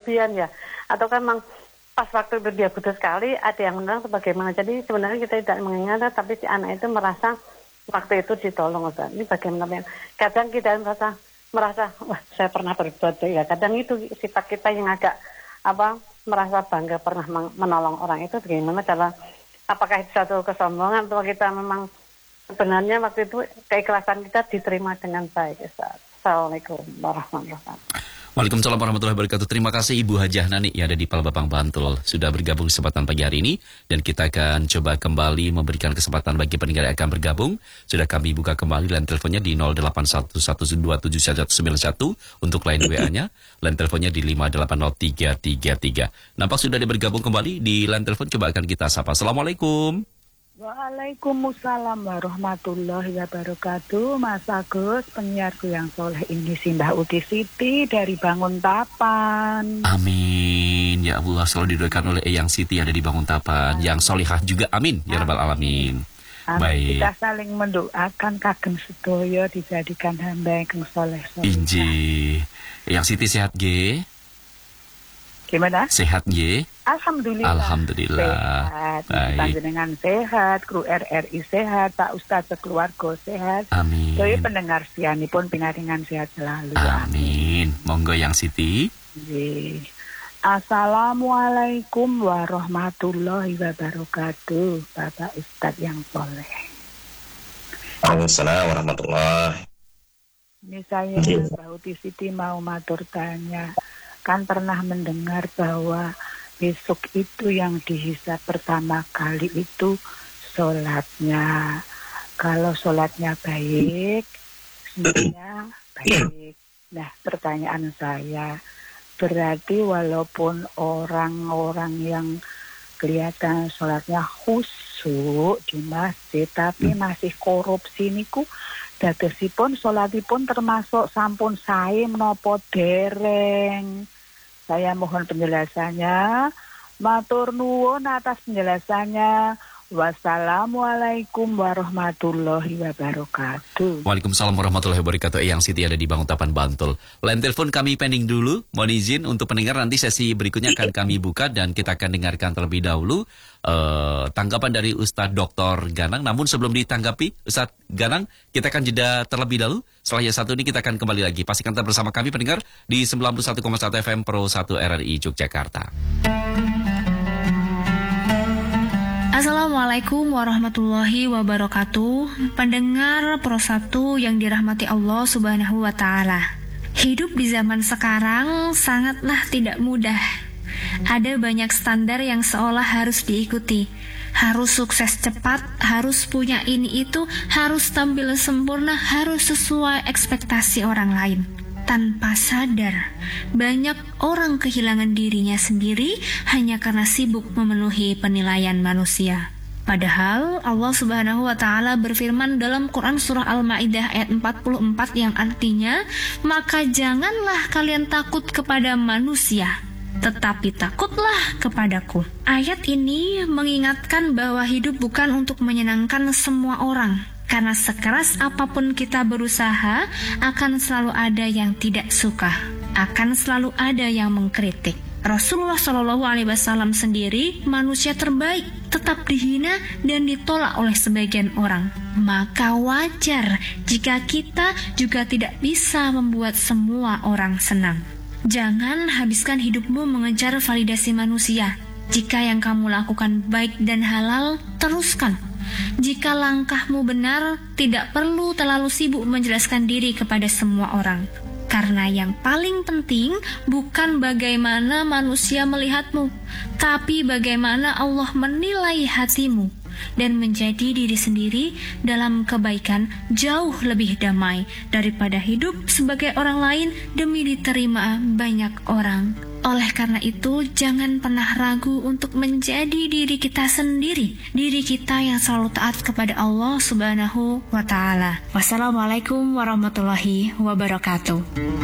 berlebihan ya, atau kan memang pas waktu itu dia butuh sekali, ada yang menolak atau bagaimana. Jadi sebenarnya kita tidak mengingat, tapi si anak itu merasa waktu itu ditolong, Ustaz. Ini bagaimana? Kadang kita merasa wah saya pernah berbuat ya. Kadang itu sifat kita yang agak merasa bangga pernah menolong orang itu. Bagaimana cara? Apakah itu satu kesombongan atau kita memang sebenarnya waktu itu keikhlasan kita diterima dengan baik, Ustaz. Assalamualaikum warahmatullahi wabarakatuh. Waalaikumsalam warahmatullahi wabarakatuh. Terima kasih Ibu Hajah Nani yang ada di Palembang, Bantul sudah bergabung kesempatan pagi hari ini, dan kita akan coba kembali memberikan kesempatan bagi pendengar yang akan bergabung. Sudah kami buka kembali line teleponnya di 0811127191 untuk line WA-nya, line teleponnya di 580333. Nampak sudah ada bergabung kembali di line telepon, coba akan kita sapa. Assalamualaikum. Waalaikumsalam warahmatullahi wabarakatuh. Mas Agus, penyiarku yang soleh ini Mbak Uti Siti dari Banguntapan. Amin. Ya Allah, selalu didoakan oleh Eyang Siti yang ada di Banguntapan. Yang solihah juga, amin. Ya Rabbal Alamin. Baik. Kita saling mendoakan kagem sedoyo dijadikan hamba yang soleh. Inji. Eyang Siti sehat G? Gimana? Sehat G? Alhamdulillah. Alhamdulillah. Sehat. Panjenengan sehat, kru RRI sehat, Pak Ustadz sekeluarga sehat. Amin. Jadi pendengar sianipun pinaringan sehat selalu. Amin. Monggo Yang Siti. Assalamualaikum warahmatullahi wabarakatuh, Bapak Ustadz yang soleh. Waalaikumsalam warahmatullahi. Ini saya Mbak Uti Siti mau matur tanya. Kan pernah mendengar bahwa besok itu yang dihisab pertama kali itu sholatnya. Kalau sholatnya baik, semuanya baik. Nah, pertanyaan saya, berarti walaupun orang-orang yang kelihatan sholatnya khusyuk di masjid, tapi masih korupsi niku, dadosipun sholatipun termasuk sampun sae menapa dereng. Saya mohon penjelasannya. Matur nuwun atas penjelasannya. Wassalamualaikum warahmatullahi wabarakatuh. Waalaikumsalam warahmatullahi wabarakatuh. Eyang Siti ada di Banguntapan, Bantul. Line telepon kami pending dulu. Mohon izin untuk pendengar, nanti sesi berikutnya akan kami buka dan kita akan dengarkan terlebih dahulu tanggapan dari Ustadz Dr. Ganang. Namun sebelum ditanggapi Ustadz Ganang, kita akan jeda terlebih dahulu. Setelah yang satu ini kita akan kembali lagi. Pastikan tetap bersama kami pendengar di 91,1 FM Pro 1 RRI Yogyakarta. Assalamualaikum warahmatullahi wabarakatuh. Pendengar Pro 1 yang dirahmati Allah Subhanahu wa Ta'ala. Hidup di zaman sekarang sangatlah tidak mudah. Ada banyak standar yang seolah harus diikuti. Harus sukses cepat, harus punya ini itu, harus tampil sempurna, harus sesuai ekspektasi orang lain. Tanpa sadar, banyak orang kehilangan dirinya sendiri hanya karena sibuk memenuhi penilaian manusia. Padahal Allah Subhanahu wa Ta'ala berfirman dalam Quran surah Al-Maidah ayat 44 yang artinya, maka janganlah kalian takut kepada manusia, tetapi takutlah kepadaku. Ayat ini mengingatkan bahwa hidup bukan untuk menyenangkan semua orang. Karena sekeras apapun kita berusaha, akan selalu ada yang tidak suka, akan selalu ada yang mengkritik. Rasulullah SAW sendiri manusia terbaik, tetap dihina dan ditolak oleh sebagian orang. Maka wajar jika kita juga tidak bisa membuat semua orang senang. Jangan habiskan hidupmu mengejar validasi manusia. Jika yang kamu lakukan baik dan halal, teruskan. Jika langkahmu benar, tidak perlu terlalu sibuk menjelaskan diri kepada semua orang. Karena yang paling penting bukan bagaimana manusia melihatmu, tapi bagaimana Allah menilai hatimu. Dan menjadi diri sendiri dalam kebaikan jauh lebih damai daripada hidup sebagai orang lain demi diterima banyak orang. Oleh karena itu, jangan pernah ragu untuk menjadi diri kita sendiri, diri kita yang selalu taat kepada Allah Subhanahu wa Ta'ala. Wassalamualaikum warahmatullahi wabarakatuh.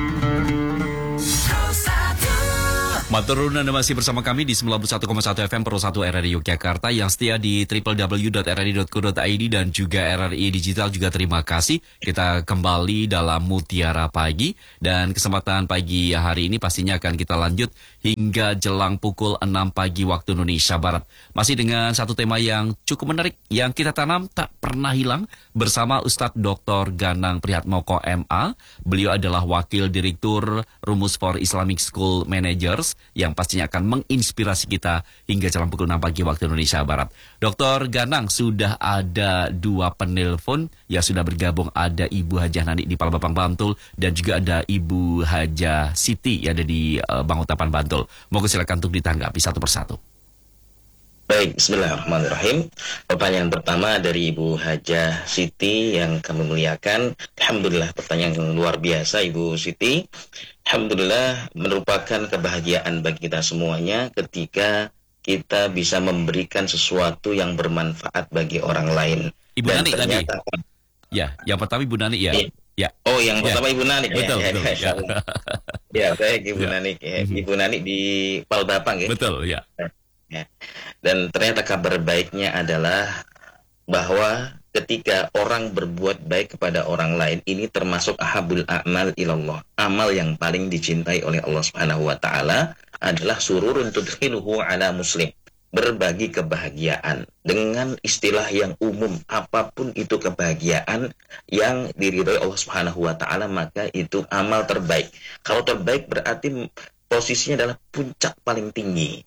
Matur nuwun, Anda masih bersama kami di 91,1 FM Pro 1 RRI Yogyakarta yang setia di www.rri.co.id dan juga RRI Digital juga terima kasih. Kita kembali dalam Mutiara Pagi dan kesempatan pagi hari ini pastinya akan kita lanjut hingga jelang pukul 6 pagi waktu Indonesia Barat. Masih dengan satu tema yang cukup menarik yang kita tanam tak pernah hilang bersama Ustadz Dr. Ganang Prihatmoko MA. Beliau adalah Wakil Direktur Rumus for Islamic School Managers yang pastinya akan menginspirasi kita hingga jelang pukul 6 pagi waktu Indonesia Barat. Dr. Ganang, sudah ada 2 penelpon yang sudah bergabung. Ada Ibu Hajah Nani di Palembang Bantul dan juga ada Ibu Hajah Siti yang ada di Banguntapan Bantul. Mohon silakan untuk ditanggapi satu persatu. Baik, bismillahirrahmanirrahim. Pertanyaan pertama dari Ibu Hajah Siti yang kami muliakan. Alhamdulillah, pertanyaan yang luar biasa Ibu Siti. Alhamdulillah, merupakan kebahagiaan bagi kita semuanya ketika kita bisa memberikan sesuatu yang bermanfaat bagi orang lain. Ibu Dan Nani ternyata, tadi. Ya, yang pertama Ibu Nani ya. Ya. Oh, yang pertama Ibu Nani. Betul, ya, betul. ya, ya, baik Ibu Nani. Ibu Nani di Palbapang ya. Betul, ya. Ya. Dan ternyata kabar baiknya adalah bahwa ketika orang berbuat baik kepada orang lain, ini termasuk ahabul a'mal ilallah. Amal yang paling dicintai oleh Allah Subhanahu wa taala adalah sururun tudkhiluhu ala muslim. Berbagi kebahagiaan dengan istilah yang umum, apapun itu kebahagiaan yang diridhoi Allah Subhanahu wa taala, maka itu amal terbaik. Kalau terbaik berarti posisinya adalah puncak paling tinggi.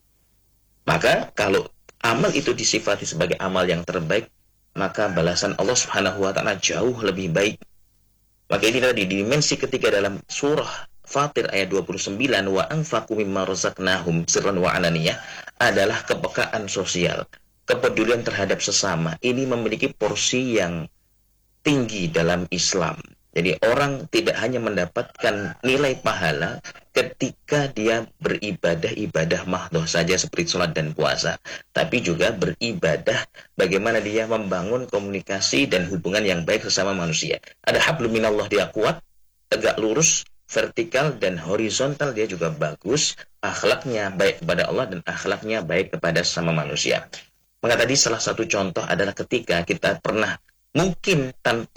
Maka kalau amal itu disifati sebagai amal yang terbaik, maka balasan Allah Subhanahu wa taala jauh lebih baik. Maka ini tadi dimensi ketiga dalam surah Fatir ayat 29, wa anfaqu mimma razaqnahum sirran wa alaniyah, adalah kepekaan sosial, kepedulian terhadap sesama. Ini memiliki porsi yang tinggi dalam Islam. Jadi orang tidak hanya mendapatkan nilai pahala ketika dia beribadah mahdoh saja seperti sholat dan puasa, tapi juga beribadah bagaimana dia membangun komunikasi dan hubungan yang baik sesama manusia. Ada hablum minallah, dia kuat, tegak lurus, vertikal dan horizontal, dia juga bagus, akhlaknya baik kepada Allah dan akhlaknya baik kepada sesama manusia. Maka tadi salah satu contoh adalah ketika kita pernah, mungkin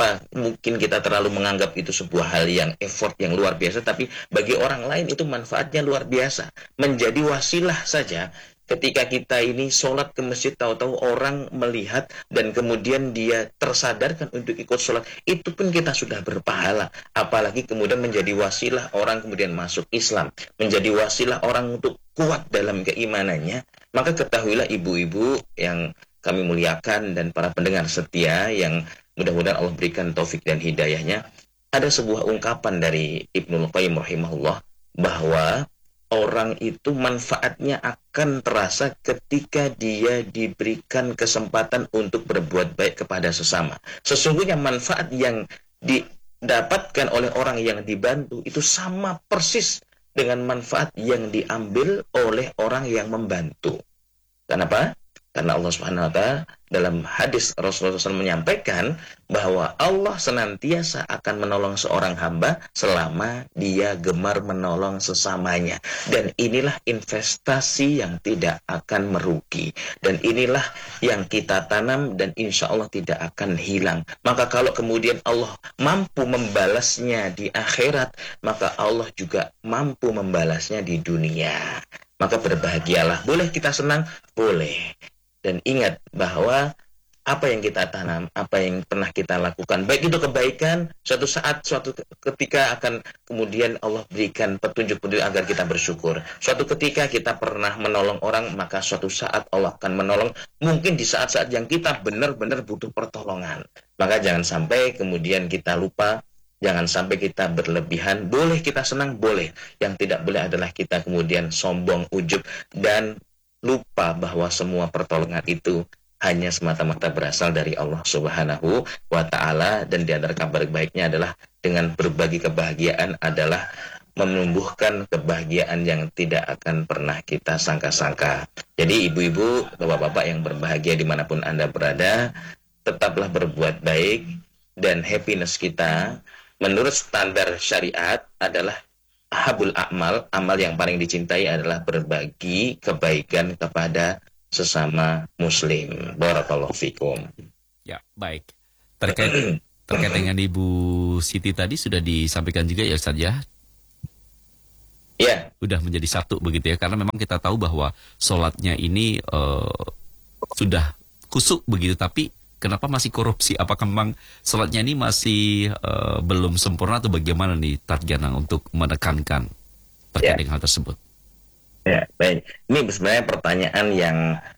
kita terlalu menganggap itu sebuah hal yang effort yang luar biasa, tapi bagi orang lain itu manfaatnya luar biasa. Menjadi wasilah saja. Ketika kita ini sholat ke masjid, tahu-tahu orang melihat dan kemudian dia tersadarkan untuk ikut sholat, itu pun kita sudah berpahala. Apalagi kemudian menjadi wasilah orang kemudian masuk Islam, menjadi wasilah orang untuk kuat dalam keimanannya. Maka ketahuilah ibu-ibu yang kami muliakan dan para pendengar setia yang mudah-mudahan Allah berikan taufik dan hidayahnya, ada sebuah ungkapan dari Ibnul Qayyim rahimahullah bahwa orang itu manfaatnya akan terasa ketika dia diberikan kesempatan untuk berbuat baik kepada sesama. Sesungguhnya manfaat yang didapatkan oleh orang yang dibantu itu sama persis dengan manfaat yang diambil oleh orang yang membantu. Kenapa? Karena Allah Subhanahu wa taala dalam hadis Rasulullah SAW menyampaikan bahwa Allah senantiasa akan menolong seorang hamba selama dia gemar menolong sesamanya. Dan inilah investasi yang tidak akan merugi. Dan inilah yang kita tanam dan insya Allah tidak akan hilang. Maka kalau kemudian Allah mampu membalasnya di akhirat, maka Allah juga mampu membalasnya di dunia. Maka berbahagialah. Boleh kita senang? Boleh. Dan ingat bahwa apa yang kita tanam, apa yang pernah kita lakukan, baik itu kebaikan, suatu saat, suatu ketika akan kemudian Allah berikan petunjuk-petunjuk agar kita bersyukur. Suatu ketika kita pernah menolong orang, maka suatu saat Allah akan menolong, mungkin di saat-saat yang kita benar-benar butuh pertolongan. Maka jangan sampai kemudian kita lupa, jangan sampai kita berlebihan. Boleh kita senang, boleh. Yang tidak boleh adalah kita kemudian sombong, ujub, dan lupa bahwa semua pertolongan itu hanya semata-mata berasal dari Allah Subhanahu wa taala. Dan di antara kabar baiknya adalah dengan berbagi kebahagiaan adalah menumbuhkan kebahagiaan yang tidak akan pernah kita sangka-sangka. Jadi ibu-ibu, bapak-bapak yang berbahagia dimanapun Anda berada, tetaplah berbuat baik, dan happiness kita menurut standar syariat adalah ahabul a'mal, amal yang paling dicintai adalah berbagi kebaikan kepada sesama muslim. Barakallahu fikum. Ya, baik. Terkait dengan Ibu Siti tadi sudah disampaikan juga ya Ustaz ya? Ya, Udah menjadi satu begitu ya, karena memang kita tahu bahwa sholatnya ini sudah kusuk begitu, tapi kenapa masih korupsi? Apakah memang sholatnya ini masih belum sempurna atau bagaimana nih Tarjana untuk menekankan terkait dengan hal tersebut? ya, baik. Ini sebenarnya pertanyaan yang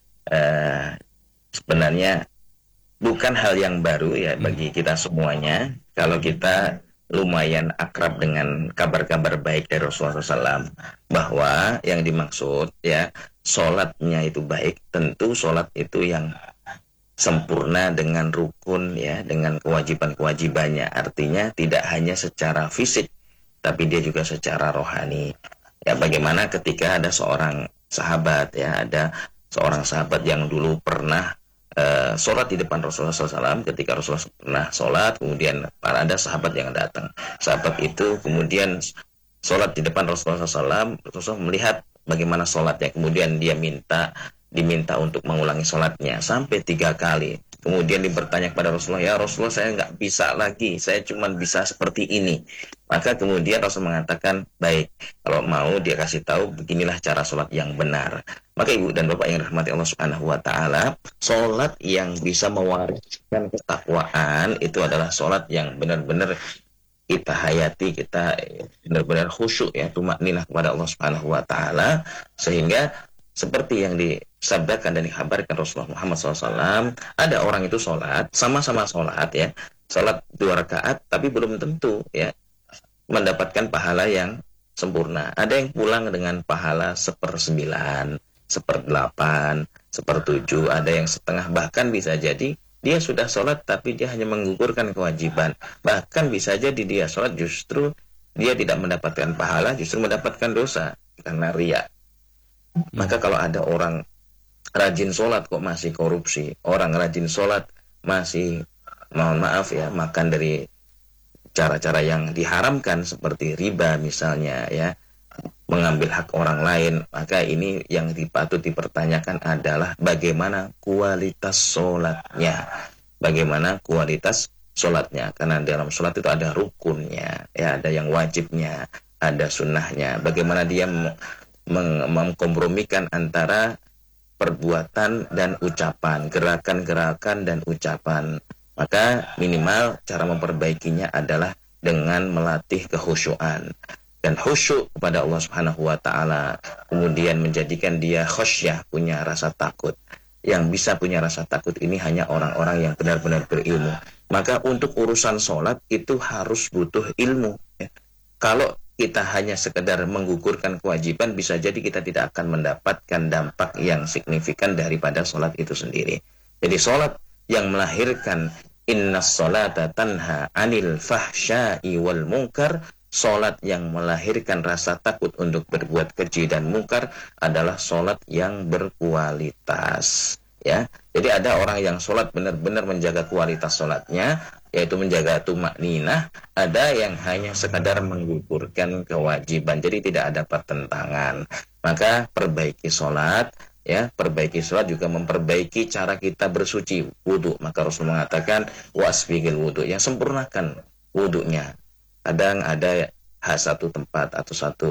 sebenarnya bukan hal yang baru ya bagi kita semuanya. Kalau kita lumayan akrab dengan kabar-kabar baik dari Rasulullah SAW, bahwa yang dimaksud ya sholatnya itu baik, tentu sholat itu yang sempurna dengan rukun ya, dengan kewajiban-kewajibannya. Artinya tidak hanya secara fisik, tapi dia juga secara rohani. Ya, bagaimana ketika ada seorang sahabat ya, ada seorang sahabat yang dulu pernah sholat di depan Rasulullah SAW. Ketika Rasulullah pernah sholat, kemudian ada sahabat yang datang. Sahabat itu kemudian sholat di depan Rasulullah SAW. Rasulullah melihat bagaimana sholatnya, kemudian dia diminta untuk mengulangi sholatnya sampai 3 kali. Kemudian bertanya kepada Rasulullah, ya Rasulullah, saya nggak bisa lagi, saya cuma bisa seperti ini. Maka kemudian Rasul mengatakan, baik, kalau mau dia kasih tahu, beginilah cara sholat yang benar. Maka ibu dan bapak yang dirahmati Allah Subhanahu Wa Taala, sholat yang bisa mewariskan ketakwaan itu adalah sholat yang benar-benar kita hayati, kita benar-benar khusyuk ya, tumakninah kepada Allah Subhanahu Wa Taala, sehingga seperti yang disabdakan dan dikabarkan Rasulullah Muhammad SAW, ada orang itu sholat, sama-sama sholat ya, sholat 2 rakaat, tapi belum tentu ya mendapatkan pahala yang sempurna. Ada yang pulang dengan pahala 1/9, 1/8, 1/7, ada yang setengah, bahkan bisa jadi dia sudah sholat tapi dia hanya menggugurkan kewajiban. Bahkan bisa jadi dia sholat justru dia tidak mendapatkan pahala, justru mendapatkan dosa karena riya. Maka kalau ada orang rajin sholat kok masih korupsi, orang rajin sholat masih, mohon maaf ya, makan dari cara-cara yang diharamkan seperti riba misalnya ya, mengambil hak orang lain, maka ini yang patut dipertanyakan adalah bagaimana kualitas sholatnya. Bagaimana kualitas sholatnya, karena dalam sholat itu ada rukunnya ya, ada yang wajibnya, ada sunnahnya. Bagaimana dia mengkompromikan antara perbuatan dan ucapan, gerakan-gerakan dan ucapan. Maka minimal cara memperbaikinya adalah dengan melatih kekhusyuan. Dan khusyuk kepada Allah Subhanahu Wa Taala kemudian menjadikan dia khasyah, punya rasa takut. Yang bisa punya rasa takut ini hanya orang-orang yang benar-benar berilmu. Maka untuk urusan sholat itu harus butuh ilmu ya. Kalau kita hanya sekedar menggugurkan kewajiban, bisa jadi kita tidak akan mendapatkan dampak yang signifikan daripada sholat itu sendiri. Jadi sholat yang melahirkan innas sholata tanha anil fahsya'i wal munkar, sholat yang melahirkan rasa takut untuk berbuat keji dan mungkar adalah sholat yang berkualitas ya. Jadi ada orang yang sholat benar-benar menjaga kualitas sholatnya, yaitu menjaga tumakninah. Ada yang hanya sekadar menggugurkan kewajiban, jadi tidak ada pertentangan. Maka perbaiki sholat ya, perbaiki sholat juga memperbaiki cara kita bersuci, wudhu. Maka Rasul mengatakan wasbigil wudhu, yang sempurnakan wudhunya. Kadang ada satu tempat atau satu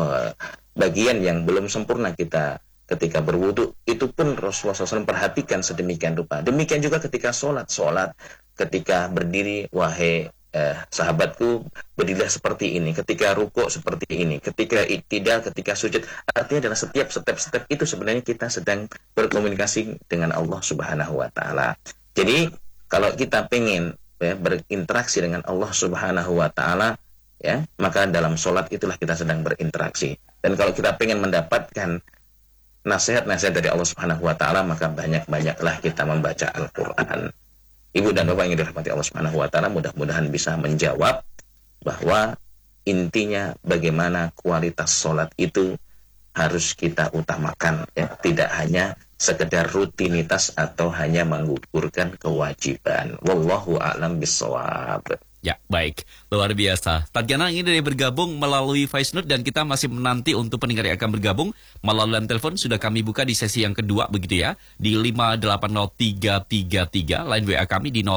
bagian yang belum sempurna kita ketika berwudhu, itu pun Rasulullah SAW perhatikan sedemikian rupa. Demikian juga ketika sholat, ketika berdiri, wahai sahabatku, berdirilah seperti ini, ketika rukuk seperti ini, ketika iktidal, ketika sujud. Artinya adalah setiap step-step itu sebenarnya kita sedang berkomunikasi dengan Allah Subhanahu Wa Taala. Jadi kalau kita pengen ya, berinteraksi dengan Allah Subhanahu Wa Taala ya, maka dalam sholat itulah kita sedang berinteraksi. Dan kalau kita pengen mendapatkan nasihat-nasihat dari Allah Subhanahu Wa Taala, maka banyak-banyaklah kita membaca Al-Quran. Ibu dan bapak yang dirahmati Allah Subhanahu Wa Taala, mudah-mudahan bisa menjawab bahwa intinya bagaimana kualitas sholat itu harus kita utamakan ya, tidak hanya sekedar rutinitas atau hanya menggugurkan kewajiban. Wallahu a'lam bishawab. Ya, baik. Luar biasa. Tatiana ini dari bergabung melalui voice note dan kita masih menanti untuk pendengar yang akan bergabung melalui line telepon. Sudah kami buka di sesi yang kedua begitu ya. Di 580333. Line WA kami di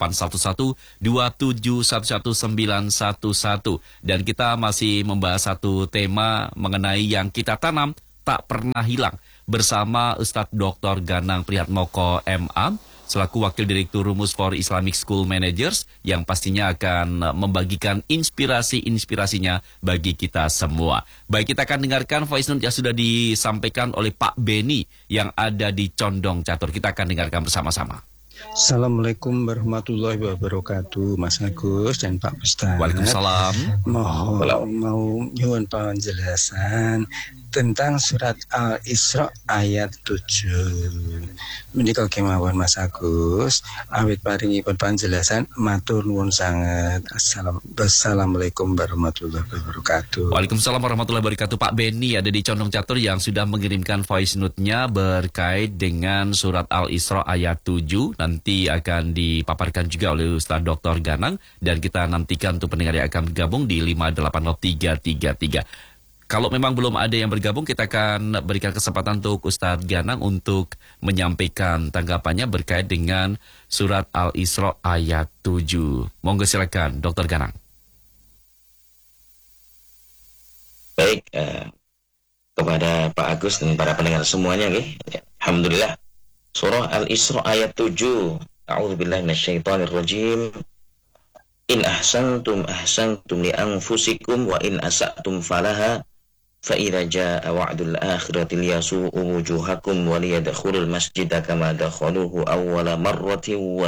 0811-2711911. Dan kita masih membahas satu tema mengenai yang kita tanam tak pernah hilang. Bersama Ustadz Dr. Ganang Prihatmoko MA. Selaku Wakil Direktur Rumus for Islamic School Managers yang pastinya akan membagikan inspirasi-inspirasinya bagi kita semua. Baik, kita akan dengarkan voice note yang sudah disampaikan oleh Pak Beni yang ada di Condong Catur. Kita akan dengarkan bersama-sama. Assalamualaikum warahmatullahi wabarakatuh, Mas Agus dan Pak Ustaz. Waalaikumsalam. Mau nyuwun penjelasan tentang surat Al-Isra ayat 7. Menika kemawon Mas Agus, awit paringipun penjelasan matur nuwun sanget. Assalamualaikum warahmatullahi wabarakatuh. Waalaikumsalam warahmatullahi wabarakatuh. Pak Beni ada di Condong Catur yang sudah mengirimkan voice note-nya berkait dengan surat Al-Isra ayat 7. Nanti akan dipaparkan juga oleh Ustaz Dr. Ganang dan kita nantikan untuk pendengar yang akan bergabung di 580333. Kalau memang belum ada yang bergabung, kita akan berikan kesempatan untuk Ustadz Ganang untuk menyampaikan tanggapannya berkait dengan surat Al-Isra ayat 7. Monggo silakan, Dr. Ganang. Baik, kepada Pak Agus dan para pendengar semuanya, alhamdulillah. Surah Al-Isra ayat 7. A'udzubillahi minasyaitonirrajim. In ahsantum li anfusikum wa in asa'tum falaha. فَإِذَا جَاءَ وَعْدُ الْآخِرَةِ لِيَسُوءُوا وُجُوهَكُمْ وَلِيَدْخُلُوا الْمَسْجِدَ كَمَا دَخَلُوهُ أَوَّلَ مَرَّةٍ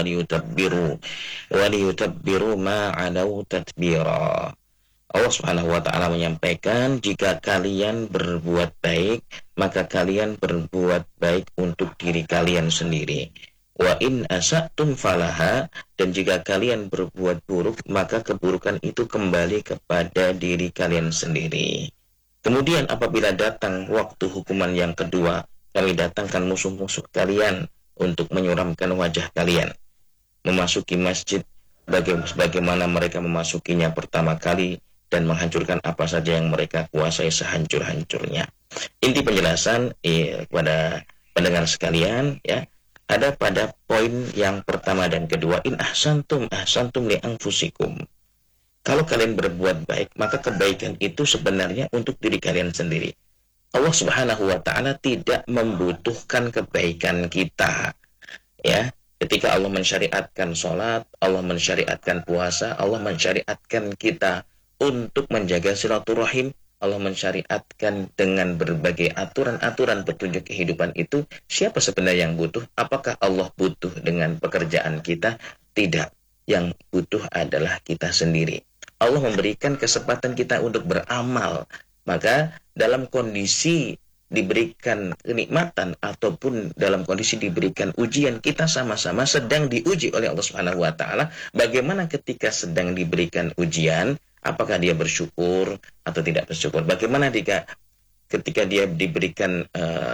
وَلِيُتَبِّرُوا مَا عَلَوْا تَتْبِيرًا. Allah Subhanahu wa Ta'ala menyampaikan, jika kalian berbuat baik, maka kalian berbuat baik untuk diri kalian sendiri. Wa in asa'tum falaha, dan jika kalian berbuat buruk, maka keburukan itu kembali kepada diri kalian sendiri. Kemudian apabila datang waktu hukuman yang kedua, kami datangkan musuh-musuh kalian untuk menyuramkan wajah kalian. Memasuki masjid bagaimana mereka memasukinya pertama kali dan menghancurkan apa saja yang mereka kuasai sehancur-hancurnya. Inti penjelasan kepada pendengar sekalian ya, ada pada poin yang pertama dan kedua, in ahsantum li anfusikum. Kalau kalian berbuat baik, maka kebaikan itu sebenarnya untuk diri kalian sendiri. Allah Subhanahu wa Ta'ala tidak membutuhkan kebaikan kita. Ya, ketika Allah mensyariatkan sholat, Allah mensyariatkan puasa, Allah mensyariatkan kita untuk menjaga silaturahim, Allah mensyariatkan dengan berbagai aturan-aturan petunjuk kehidupan itu. Siapa sebenarnya yang butuh? Apakah Allah butuh dengan pekerjaan kita? Tidak. Yang butuh adalah kita sendiri. Allah memberikan kesempatan kita untuk beramal. Maka dalam kondisi diberikan kenikmatan ataupun dalam kondisi diberikan ujian, kita sama-sama sedang diuji oleh Allah Subhanahu wa Ta'ala. Bagaimana ketika sedang diberikan ujian, apakah dia bersyukur atau tidak bersyukur? Bagaimana ketika dia diberikan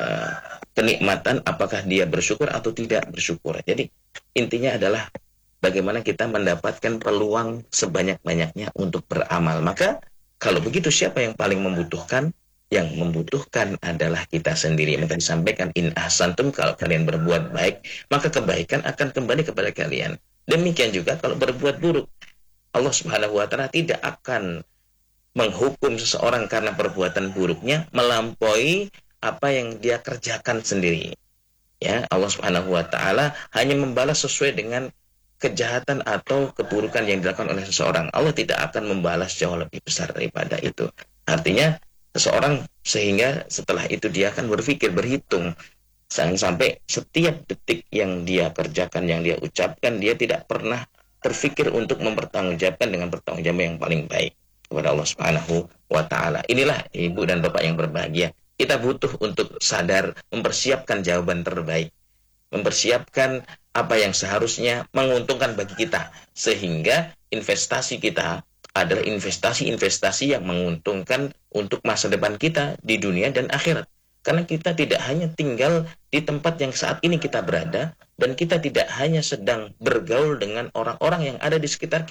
kenikmatan, apakah dia bersyukur atau tidak bersyukur? Jadi intinya adalah bagaimana kita mendapatkan peluang sebanyak-banyaknya untuk beramal. Maka kalau begitu siapa yang paling membutuhkan? Yang membutuhkan adalah kita sendiri. Maka disampaikan, in ahsantum, kalau kalian berbuat baik, maka kebaikan akan kembali kepada kalian. Demikian juga kalau berbuat buruk. Allah Subhanahu wa Ta'ala tidak akan menghukum seseorang karena perbuatan buruknya melampaui apa yang dia kerjakan sendiri. Ya, Allah Subhanahu wa Ta'ala hanya membalas sesuai dengan kejahatan atau keburukan yang dilakukan oleh seseorang. Allah tidak akan membalas jauh lebih besar daripada itu. Artinya seseorang sehingga setelah itu dia akan berpikir, berhitung. Sampai setiap detik yang dia kerjakan, yang dia ucapkan, dia tidak pernah terfikir untuk mempertanggungjawabkan dengan pertanggungjawaban yang paling baik kepada Allah Subhanahu wa Ta'ala. Inilah ibu dan bapak yang berbahagia. Kita butuh untuk sadar mempersiapkan jawaban terbaik. Mempersiapkan apa yang seharusnya menguntungkan bagi kita. Sehingga investasi kita adalah investasi-investasi yang menguntungkan untuk masa depan kita di dunia dan akhirat. Karena kita tidak hanya tinggal di tempat yang saat ini kita berada, dan kita tidak hanya sedang bergaul dengan orang-orang yang ada di sekitar kita.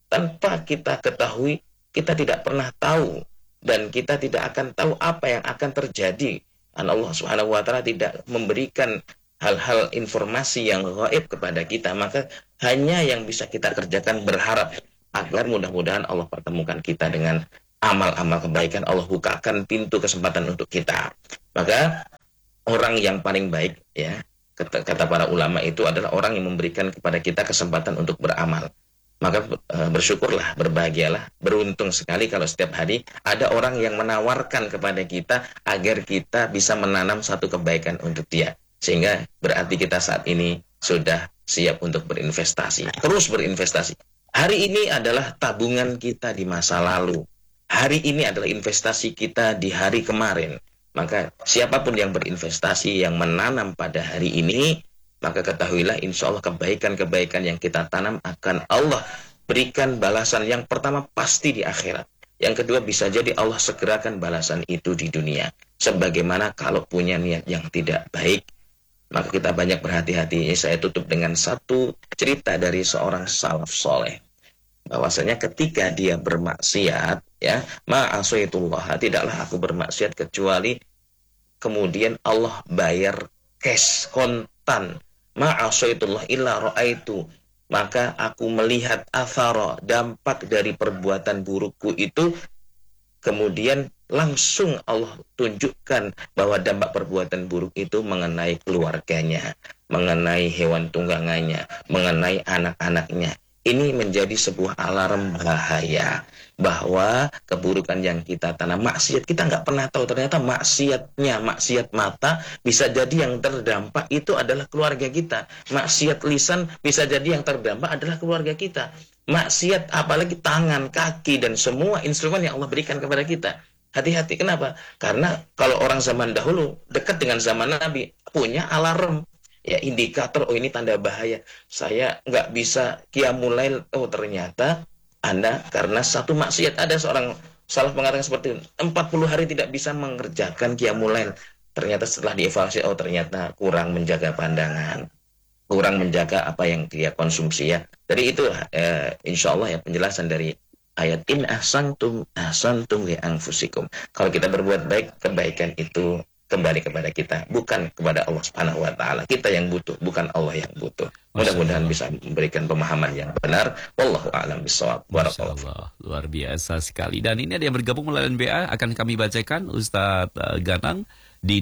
tanpa kita ketahui, kita tidak pernah tahu, dan kita tidak akan tahu apa yang akan terjadi. Dan Allah Subhanahu wa taala tidak memberikan hal-hal informasi yang gaib kepada kita, maka hanya yang bisa kita kerjakan berharap agar mudah-mudahan Allah pertemukan kita dengan amal-amal kebaikan, Allah bukakan pintu kesempatan untuk kita. Maka orang yang paling baik, ya, kata para ulama itu adalah orang yang memberikan kepada kita kesempatan untuk beramal. Maka bersyukurlah, berbahagialah, beruntung sekali kalau setiap hari ada orang yang menawarkan kepada kita agar kita bisa menanam satu kebaikan untuk dia. Sehingga berarti kita saat ini sudah siap untuk berinvestasi. Terus berinvestasi. Hari ini adalah tabungan kita di masa lalu. Hari ini adalah investasi kita di hari kemarin. Maka siapapun yang berinvestasi, yang menanam pada hari ini, maka ketahuilah insya Allah kebaikan-kebaikan yang kita tanam akan Allah berikan balasan. Yang pertama pasti di akhirat. Yang kedua bisa jadi Allah segerakan balasan itu di dunia. Sebagaimana kalau punya niat yang tidak baik, maka kita banyak berhati-hati. Saya tutup dengan satu cerita dari seorang salaf soleh. Bahwasanya ketika dia bermaksiat, ya, ma'asyaitullah, tidaklah aku bermaksiat kecuali kemudian Allah bayar cash, kontan. Ma'asyaitullah illa ra'aitu, maka aku melihat athara, dampak dari perbuatan burukku itu, kemudian langsung Allah tunjukkan bahwa dampak perbuatan buruk itu mengenai keluarganya, mengenai hewan tunggangannya, mengenai anak-anaknya. Ini menjadi sebuah alarm bahaya bahwa keburukan yang kita tanam, maksiat kita nggak pernah tahu, ternyata maksiat mata bisa jadi yang terdampak itu adalah keluarga kita. Maksiat lisan bisa jadi yang terdampak adalah keluarga kita. Maksiat apalagi tangan, kaki, dan semua instrumen yang Allah berikan kepada kita. Hati-hati, kenapa? Karena kalau orang zaman dahulu dekat dengan zaman Nabi punya alarm, ya, indikator, oh ini tanda bahaya, saya nggak bisa qiyamul lail, oh ternyata Anda karena satu maksiat. Ada seorang salaf mengatakan seperti itu, 40 hari tidak bisa mengerjakan qiyamul lail, ternyata setelah dievaluasi, oh ternyata kurang menjaga pandangan, kurang menjaga apa yang dia konsumsi, ya. Jadi itu insya Allah ya penjelasan dari ayat in ahsantum li anfusikum. Kalau kita berbuat baik, kebaikan itu kembali kepada kita, bukan kepada Allah Subhanahu wa taala. Kita yang butuh, bukan Allah yang butuh. Mudah-mudahan bisa memberikan pemahaman yang benar. Wallahu a'lam bishawab. Masyaallah, luar biasa sekali. Dan ini ada yang bergabung melalui NBA, akan kami bacakan Ustadz Ganang di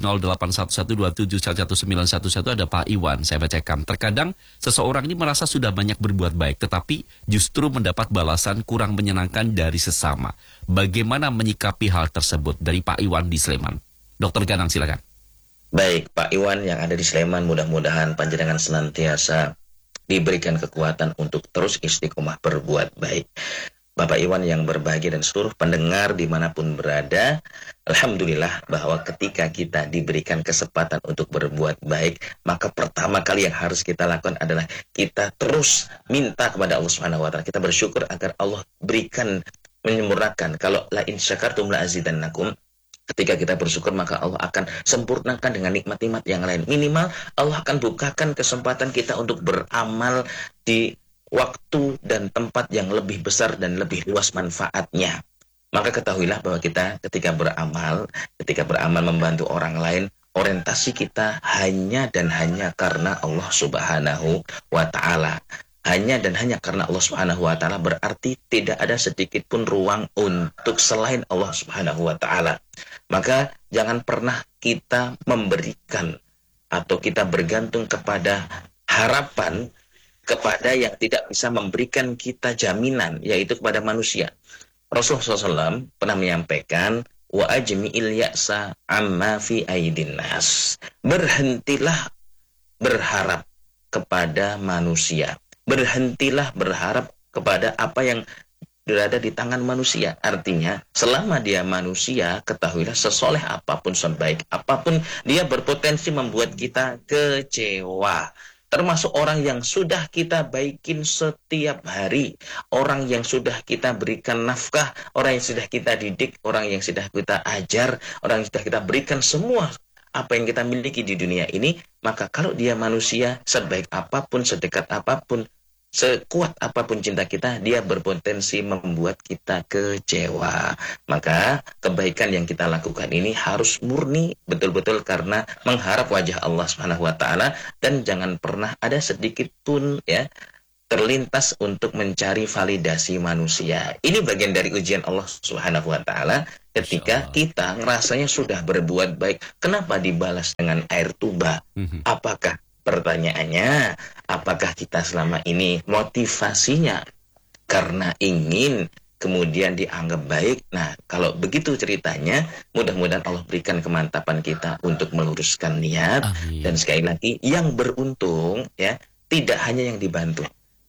0811271111 ada Pak Iwan. Saya bacakan. Terkadang seseorang ini merasa sudah banyak berbuat baik, tetapi justru mendapat balasan kurang menyenangkan dari sesama. Bagaimana menyikapi hal tersebut? Dari Pak Iwan di Sleman. Dr. Ganang, silakan. Baik, Pak Iwan yang ada di Sleman, mudah-mudahan panjenengan senantiasa diberikan kekuatan untuk terus istiqomah berbuat baik. Bapak Iwan yang berbahagia dan seluruh pendengar dimanapun berada, alhamdulillah bahwa ketika kita diberikan kesempatan untuk berbuat baik, maka pertama kali yang harus kita lakukan adalah kita terus minta kepada Allah Subhanahu wa taala. Kita bersyukur agar Allah berikan, menyempurnakan. Kalau la in syakartum la azidannakum, ketika kita bersyukur maka Allah akan sempurnakan dengan nikmat-nikmat yang lain. Minimal Allah akan bukakan kesempatan kita untuk beramal di waktu dan tempat yang lebih besar dan lebih luas manfaatnya. Maka ketahuilah bahwa kita ketika beramal membantu orang lain, orientasi kita hanya dan hanya karena Allah Subhanahu wa taala. Hanya dan hanya karena Allah Subhanahu wa taala, berarti tidak ada sedikit pun ruang untuk selain Allah Subhanahu wa taala. Maka jangan pernah kita memberikan atau kita bergantung kepada harapan kepada yang tidak bisa memberikan kita jaminan, yaitu kepada manusia. Rasulullah SAW pernah menyampaikan, wa ajmi'il ya'sa amma fi aidin nas. Berhentilah berharap kepada manusia. Berhentilah berharap kepada apa yang berada di tangan manusia. Artinya, selama dia manusia, ketahuilah sesoleh apapun, sebaik apapun, dia berpotensi membuat kita kecewa. Termasuk orang yang sudah kita baikin setiap hari, orang yang sudah kita berikan nafkah, orang yang sudah kita didik, orang yang sudah kita ajar, orang yang sudah kita berikan semua apa yang kita miliki di dunia ini. Maka kalau dia manusia, sebaik apapun, sedekat apapun, sekuat apapun cinta kita, dia berpotensi membuat kita kecewa. Maka kebaikan yang kita lakukan ini harus murni betul-betul karena mengharap wajah Allah Subhanahu wa taala, dan jangan pernah ada sedikit pun ya terlintas untuk mencari validasi manusia. Ini bagian dari ujian Allah Subhanahu wa taala ketika kita ngerasanya sudah berbuat baik, kenapa dibalas dengan air tuba? Apakah pertanyaannya, apakah kita selama ini motivasinya karena ingin kemudian dianggap baik? Nah, kalau begitu ceritanya, mudah-mudahan Allah berikan kemantapan kita untuk meluruskan niat. Amin. Dan sekali lagi, yang beruntung ya tidak hanya yang dibantu.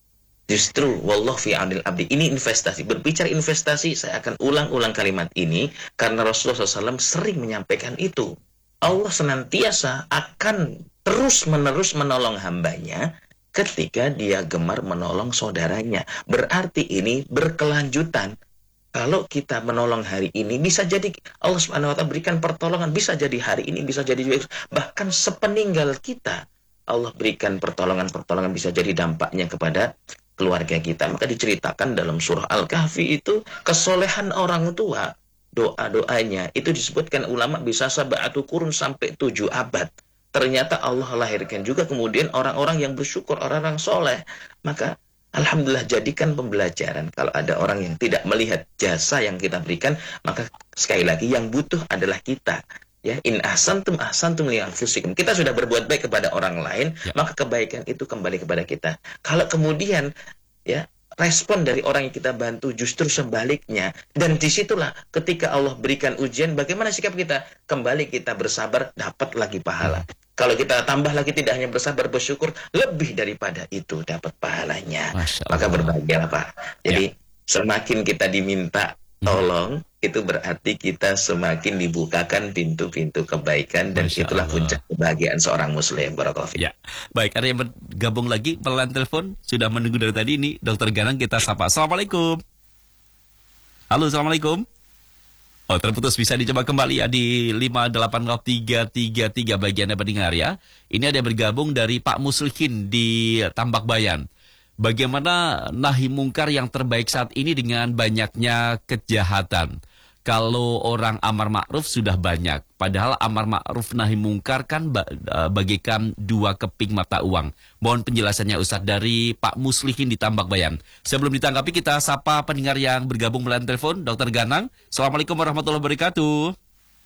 Justru wallahu fi aunil abdi, ini investasi. Berbicara investasi, saya akan ulang-ulang kalimat ini karena Rasulullah SAW sering menyampaikan itu. Allah senantiasa akan terus-menerus menolong hambanya ketika dia gemar menolong saudaranya. Berarti ini berkelanjutan. Kalau kita menolong hari ini, bisa jadi Allah Subhanahu wa taala berikan pertolongan, bisa jadi hari ini, bisa jadi bahkan sepeninggal kita Allah berikan pertolongan-pertolongan, bisa jadi dampaknya kepada keluarga kita. Maka diceritakan dalam surah Al-Kahfi itu kesolehan orang tua, doa-doanya itu disebutkan ulama bisa sab'atu qurun sampai 7 abad. Ternyata Allah lahirkan juga kemudian orang-orang yang bersyukur, orang-orang soleh. Maka alhamdulillah, jadikan pembelajaran. Kalau ada orang yang tidak melihat jasa yang kita berikan, maka sekali lagi yang butuh adalah kita. Ya, in ahsantum ahsantum li anfusikum. Kita sudah berbuat baik kepada orang lain, maka kebaikan itu kembali kepada kita. Kalau kemudian ya respon dari orang yang kita bantu justru sebaliknya, dan disitulah ketika Allah berikan ujian, bagaimana sikap kita? Kembali kita bersabar, dapat lagi pahala. Kalau kita tambah lagi, tidak hanya bersabar, bersyukur, lebih daripada itu dapat pahalanya. Maka berbahagialah Pak. Jadi semakin kita diminta tolong, itu berarti kita semakin dibukakan pintu-pintu kebaikan, dan itulah puncak kebahagiaan seorang muslim. Barakallahu fiik. Ya, baik, ada yang bergabung lagi pelan telepon, sudah menunggu dari tadi ini. Dokter Ganang kita sapa. Assalamualaikum. Halo, assalamualaikum. Oh, terputus, bisa dicoba kembali ya di 5803333 bagian Anda pendengar ya. Ini ada yang bergabung dari Pak Muslihin di Tambak Bayan. Bagaimana nahi mungkar yang terbaik saat ini dengan banyaknya kejahatan? Kalau orang amar ma'ruf sudah banyak, padahal amar ma'ruf nahi mungkar kan bagaikan 2 keping mata uang. Mohon penjelasannya Ustadz dari Pak Muslihin di Tambak Bayan. Sebelum ditanggapi, kita sapa pendengar yang bergabung melalui telepon. Dr. Ganang, Assalamualaikum warahmatullahi wabarakatuh.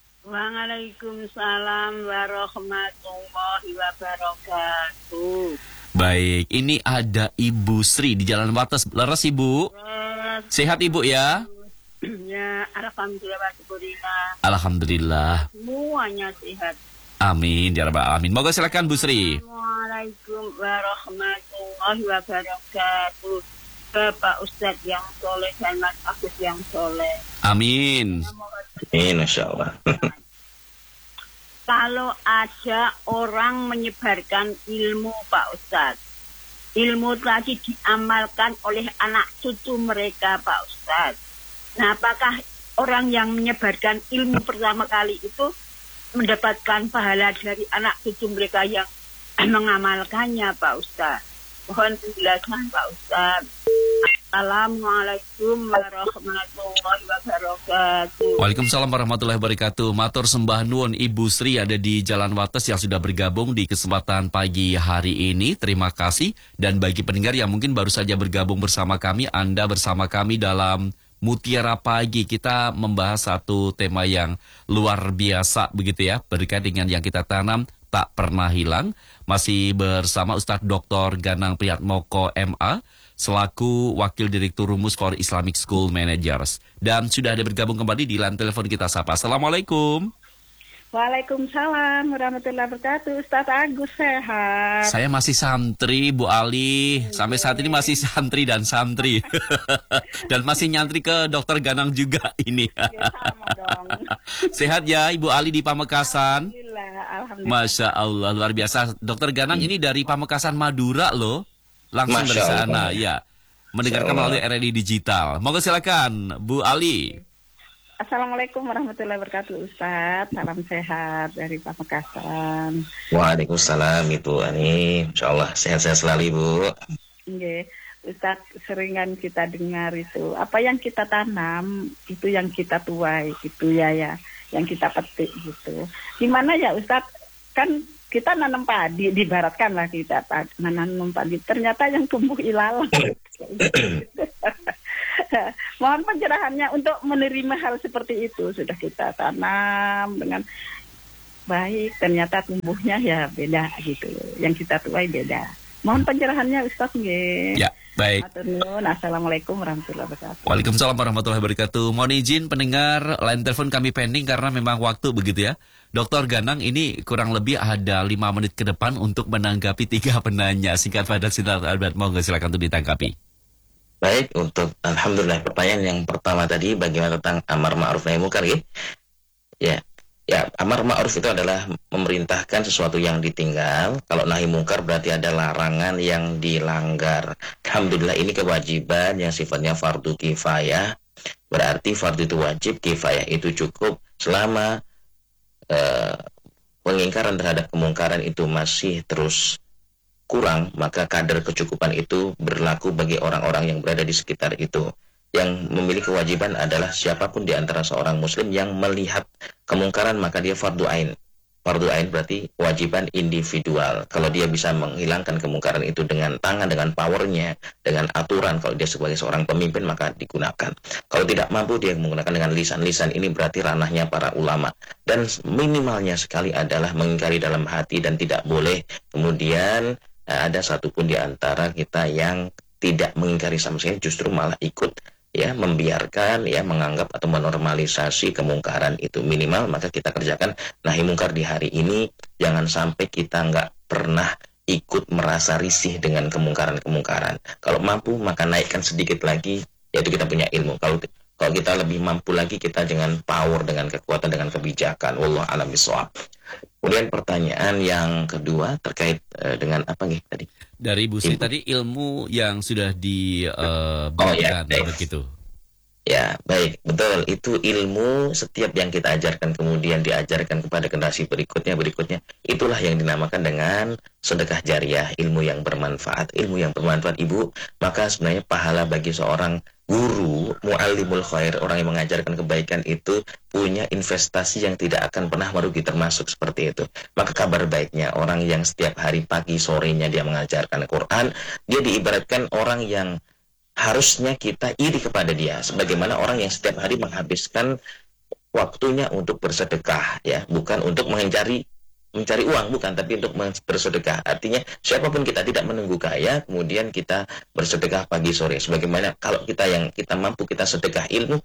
Waalaikumsalam warahmatullahi wabarakatuh. Baik, ini ada Ibu Sri di Jalan Wates. Leres Ibu? Sehat Ibu ya? Ya, alhamdulillah. Alhamdulillah. Semuanya sehat. Amin ya rabbal alamin. Moga silakan Bu Sri. Assalamualaikum warahmatullahi wabarakatuh. Bapak Ustadz yang soleh dan Mas Agus yang soleh. Amin. Insya Allah. Kalau ada orang menyebarkan ilmu Pak Ustadz, ilmu tadi diamalkan oleh anak cucu mereka Pak Ustadz. Nah, apakah orang yang menyebarkan ilmu pertama kali itu mendapatkan pahala dari anak cucu mereka yang mengamalkannya Pak Ustadz? Mohon penjelasan Pak Ustadz. Assalamualaikum warahmatullahi wabarakatuh. Waalaikumsalam warahmatullahi wabarakatuh. Matur sembah nuwun Ibu Sri ada di Jalan Wates yang sudah bergabung di kesempatan pagi hari ini. Terima kasih. Dan bagi pendengar yang mungkin baru saja bergabung bersama kami, Anda bersama kami dalam Mutiara Pagi. Kita membahas satu tema yang luar biasa begitu ya, berkait dengan yang kita tanam tak pernah hilang. Masih bersama Ustadz Dr. Ganang Priyatmoko MA selaku Wakil Direktur Rumus for Islamic School Managers. Dan sudah ada bergabung kembali di line telepon kita sapa. Assalamualaikum. Waalaikumsalam warahmatullahi wabarakatuh. Ustaz Agus sehat. Saya masih santri Bu Ali. Sampai saat ini masih santri dan santri. Dan masih nyantri ke Dokter Ganang juga ini. Ya, sama dong. Sehat ya Ibu Ali di Pamekasan. Alhamdulillah. Masya Allah, luar biasa. Dokter Ganang ini dari Pamekasan Madura loh. Langsung Masya dari sana Allah. ya. Mendengarkan melalui RRI Digital. Moga silakan Bu Ali. Assalamualaikum warahmatullahi wabarakatuh Ustaz. Salam sehat dari Pamekasan. Waalaikumsalam Ibu Ani. Insya Allah sehat-sehat selalu Ibu. Nggih. Ustaz, seringan kita dengar itu, apa yang kita tanam itu yang kita tuai gitu ya, yang kita petik gitu. Gimana ya Ustaz, kan kita nanam padi, dibaratkan lah kita nanam padi, ternyata yang tumbuh ilalang. Mohon pencerahannya untuk menerima hal seperti itu. Sudah kita tanam dengan baik, ternyata tumbuhnya ya beda gitu, yang kita tuai beda. Mohon pencerahannya Ustaz nggih. Ya, baik. Assalamualaikum warahmatullahi wabarakatuh. Waalaikumsalam warahmatullahi wabarakatuh. Mohon izin pendengar, line telepon kami pending karena memang waktu begitu ya. Dr. Ganang, ini kurang lebih ada 5 menit ke depan untuk menanggapi 3 penanya. Singkat padat singkat Albert, monggo silakan untuk ditanggapi. Baik, untuk alhamdulillah pertanyaan yang pertama tadi bagaimana tentang amar ma'ruf nahi munkar ya. Ya, amar ma'ruf itu adalah memerintahkan sesuatu yang ditinggal. Kalau nahi mungkar berarti ada larangan yang dilanggar. Alhamdulillah ini kewajiban yang sifatnya fardu kifayah. Berarti fardu itu wajib, kifayah itu cukup. Selama pengingkaran terhadap kemungkaran itu masih terus kurang, maka kadar kecukupan itu berlaku bagi orang-orang yang berada di sekitar itu. Yang memiliki kewajiban adalah siapapun di antara seorang muslim yang melihat kemungkaran, maka dia fardu ain. Fardu ain berarti kewajiban individual. Kalau dia bisa menghilangkan kemungkaran itu dengan tangan, dengan powernya, dengan aturan, kalau dia sebagai seorang pemimpin maka digunakan. Kalau tidak mampu dia menggunakan dengan lisan-lisan, ini berarti ranahnya para ulama. Dan minimalnya sekali adalah mengingkari dalam hati dan tidak boleh kemudian ada satupun di antara kita yang tidak mengingkari sama sekali, justru malah ikut ya, membiarkan ya, menganggap atau menormalisasi kemungkaran itu. Minimal maka kita kerjakan nahi mungkar di hari ini. Jangan sampai kita nggak pernah ikut merasa risih dengan kemungkaran-kemungkaran. Kalau mampu maka naikkan sedikit lagi, yaitu kita punya ilmu. Kalau kita lebih mampu lagi, kita dengan power, dengan kekuatan, dengan kebijakan. Wallahu a'lam bishawab. Kemudian pertanyaan yang kedua terkait dengan apa nih tadi? Dari Bu Sri tadi ilmu yang sudah diberikan begitu. Ya, baik, betul. Itu ilmu setiap yang kita ajarkan kemudian diajarkan kepada generasi berikutnya, itulah yang dinamakan dengan sedekah jariah, ilmu yang bermanfaat. Ilmu yang bermanfaat, Ibu, maka sebenarnya pahala bagi seorang guru, mu'allimul khair, orang yang mengajarkan kebaikan itu punya investasi yang tidak akan pernah merugi, termasuk seperti itu. Maka kabar baiknya orang yang setiap hari pagi sorenya dia mengajarkan Quran, dia diibaratkan orang yang harusnya kita iri kepada dia, sebagaimana orang yang setiap hari menghabiskan waktunya untuk bersedekah, ya, bukan untuk mencari uang, bukan, tapi untuk bersedekah. Artinya siapapun kita tidak menunggu kaya kemudian kita bersedekah pagi sore. Sebagaimana kalau kita yang kita mampu, kita sedekah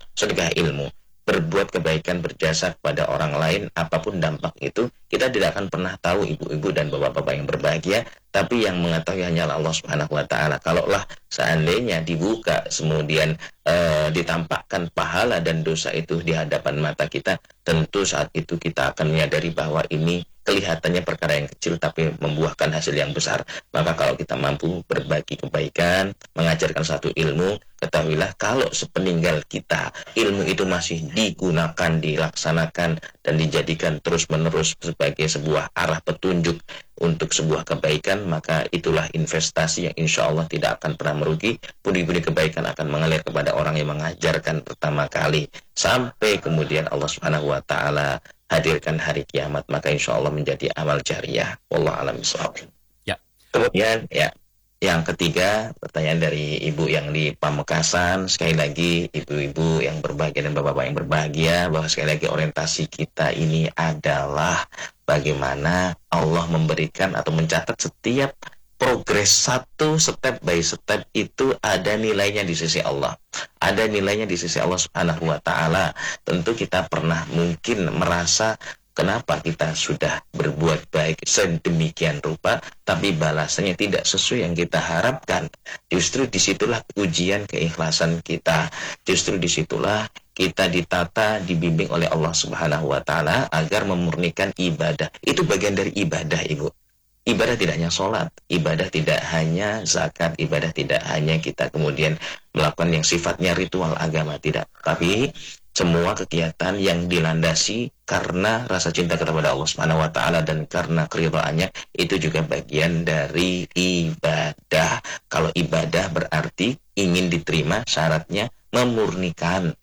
ilmu, berbuat kebaikan, berjasa kepada orang lain, apapun dampak itu, kita tidak akan pernah tahu, ibu-ibu dan bapak-bapak yang berbahagia, tapi yang mengetahui hanyalah Allah Subhanahu wa taala. Kalaulah seandainya dibuka kemudian ditampakkan pahala dan dosa itu di hadapan mata kita, tentu saat itu kita akan menyadari bahwa ini kelihatannya perkara yang kecil tapi membuahkan hasil yang besar. Maka kalau kita mampu berbagi kebaikan, mengajarkan satu ilmu, ketahuilah kalau sepeninggal kita ilmu itu masih digunakan, dilaksanakan dan dijadikan terus-menerus sebagai sebuah arah petunjuk untuk sebuah kebaikan, maka itulah investasi yang insya Allah tidak akan pernah merugi. Budi-budi kebaikan akan mengalir kepada orang yang mengajarkan pertama kali, sampai kemudian Allah Subhanahu wa taala hadirkan hari kiamat, maka insya Allah menjadi amal jariah. Wallahu a'lam bishawab. Ya. Kemudian ya, yang ketiga, pertanyaan dari ibu yang di Pamekasan. Sekali lagi ibu-ibu yang berbahagia dan bapak-bapak yang berbahagia, bahwa sekali lagi orientasi kita ini adalah bagaimana Allah memberikan atau mencatat setiap progres satu step by step itu ada nilainya di sisi Allah. Ada nilainya di sisi Allah Subhanahu wa taala. Tentu kita pernah mungkin merasa kenapa kita sudah berbuat baik sedemikian rupa tapi balasannya tidak sesuai yang kita harapkan. Justru disitulah ujian keikhlasan kita. Justru disitulah kita ditata, dibimbing oleh Allah Subhanahu wa taala agar memurnikan ibadah. Itu bagian dari ibadah, Ibu. Ibadah tidak hanya sholat, ibadah tidak hanya zakat, ibadah tidak hanya kita kemudian melakukan yang sifatnya ritual agama, tidak. Tapi semua kegiatan yang dilandasi karena rasa cinta kepada Allah Subhanahu wa taala dan karena keridhaannya itu juga bagian dari ibadah. Kalau ibadah berarti ingin diterima, syaratnya memurnikan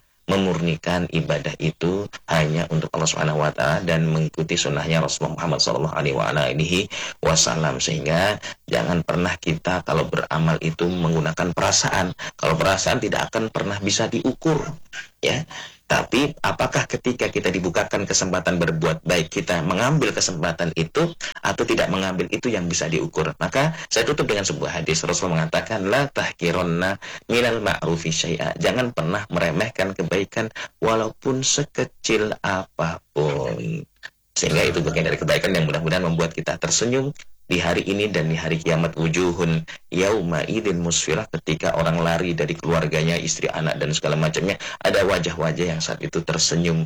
ibadah itu hanya untuk Allah Subhanahu wa taala dan mengikuti sunnahnya Rasulullah Muhammad sallallahu alaihi wasallam. Sehingga jangan pernah kita kalau beramal itu menggunakan perasaan. Kalau perasaan tidak akan pernah bisa diukur, ya. Tapi apakah ketika kita dibukakan kesempatan berbuat baik, kita mengambil kesempatan itu atau tidak mengambil, itu yang bisa diukur. Maka saya tutup dengan sebuah hadis. Rasulullah mengatakan, la tahkironna minal ma'rufi syai'a. Jangan pernah meremehkan kebaikan walaupun sekecil apapun. Sehingga itu bagian dari kebaikan yang mudah-mudahan membuat kita tersenyum di hari ini dan di hari kiamat. Wujuhun yauma idzin musfirah, ketika orang lari dari keluarganya, istri, anak dan segala macamnya, ada wajah-wajah yang saat itu tersenyum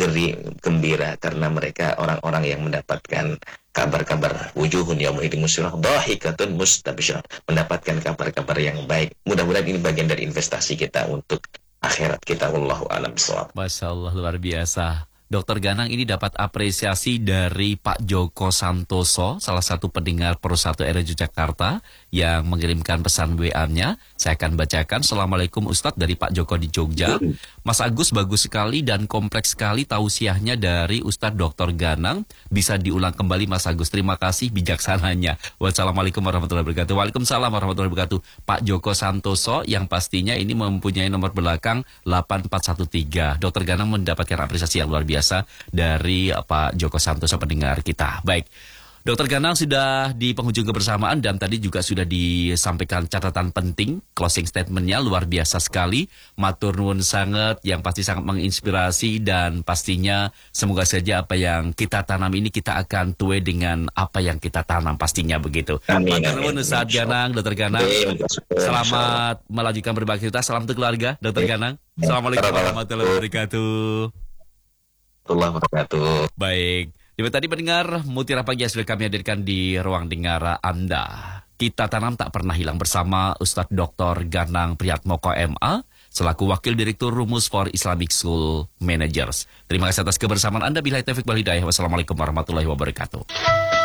gembira karena mereka orang-orang yang mendapatkan kabar-kabar. Wujuhun yauma idzin musfirah dhahikatun mustabsyirah, mendapatkan kabar-kabar yang baik. Mudah-mudahan ini bagian dari investasi kita untuk akhirat kita. Wallahu a'lam bishawab. Masya Allah, luar biasa. Dr. Ganang, ini dapat apresiasi dari Pak Joko Santoso, salah satu pendengar Pro 1 RRI Jakarta yang mengirimkan pesan WA-nya. Saya akan bacakan. Assalamualaikum Ustadz, dari Pak Joko di Jogja. Mas Agus, bagus sekali dan kompleks sekali tausiahnya dari Ustadz Dr. Ganang. Bisa diulang kembali Mas Agus. Terima kasih bijaksananya. Wassalamualaikum warahmatullahi wabarakatuh. Waalaikumsalam warahmatullahi wabarakatuh. Pak Joko Santoso yang pastinya ini mempunyai nomor belakang 8413. Dr. Ganang mendapatkan apresiasi yang luar biasa dari Pak Joko Santoso, pendengar kita. Baik, Dr. Ganang sudah di penghujung kebersamaan dan tadi juga sudah disampaikan catatan penting, closing statementnya luar biasa sekali. Matur nuwun sangat, yang pasti sangat menginspirasi dan pastinya semoga saja apa yang kita tanam ini kita akan tuai dengan apa yang kita tanam, pastinya begitu. Amin. Matur nuwun Ustaz Ganang, Dr. Ganang. Selamat melanjutkan beraktivitas. Salam untuk keluarga, Dr. Ganang. Assalamualaikum warahmatullahi wabarakatuh. Baik, tadi pendengar Mutiara Pagi sudah kami hadirkan di ruang dengar Anda. Kita tanam tak pernah hilang bersama Ustadz Dr. Ganang Priyatmoko MA selaku Wakil Direktur Rumus for Islamic School Managers. Terima kasih atas kebersamaan Anda. Billahi taufiq wal hidayah. Wassalamualaikum warahmatullahi wabarakatuh.